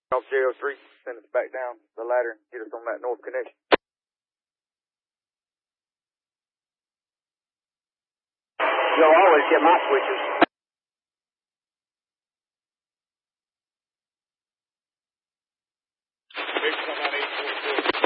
Off J03, send us back down the ladder and get us on that north connection. You'll always get my switches.